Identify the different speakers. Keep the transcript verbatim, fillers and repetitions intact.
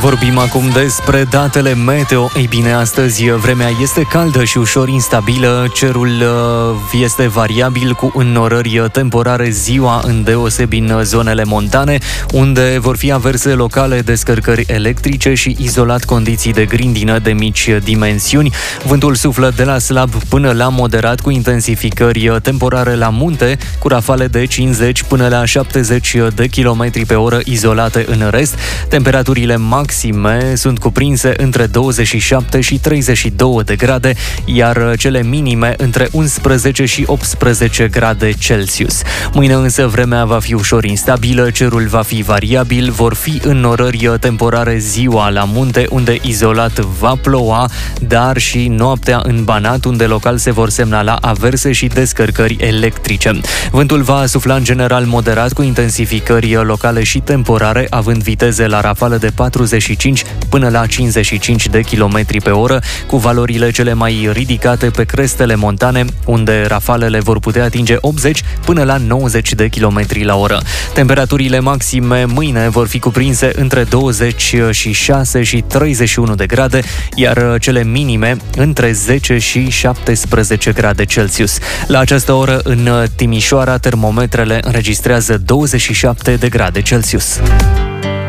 Speaker 1: Vorbim acum despre datele meteo. Ei bine, astăzi vremea este caldă și ușor instabilă, cerul este variabil cu înnorări temporare ziua, îndeosebi în zonele montane, unde vor fi averse locale, descărcări electrice și izolat condiții de grindină de mici dimensiuni. Vântul suflă de la slab până la moderat, cu intensificări temporare la munte, cu rafale de cincizeci până la șaptezeci de kilometri pe oră izolate în rest. Temperaturile maxime sunt cuprinse între douăzeci și șapte și treizeci și două de grade, iar cele minime între unsprezece și optsprezece grade Celsius. Mâine însă vremea va fi ușor instabilă, cerul va fi variabil, vor fi înnorări temporare ziua la munte, unde izolat va ploua, dar și noaptea în Banat, unde local se vor semnala averse și descărcări electrice. Vântul va sufla în general moderat, cu intensificări locale și temporare, având viteze la rafală de patruzeci și cinci până la cincizeci și cinci de kilometri pe oră, cu valorile cele mai ridicate pe crestele montane, unde rafalele vor putea atinge optzeci până la nouăzeci de kilometri la oră. Temperaturile maxime mâine vor fi cuprinse între douăzeci și șase și treizeci și unu de grade, iar cele minime între zece și șaptesprezece grade Celsius. La această oră în Timișoara termometrele înregistrează douăzeci și șapte de grade Celsius.